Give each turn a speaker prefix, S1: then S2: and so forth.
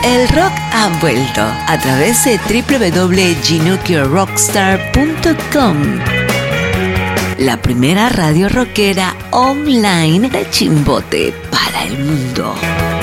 S1: El rock ha vuelto a través de www.ginokyorrockstar.com, la primera radio rockera online de Chimbote para el mundo.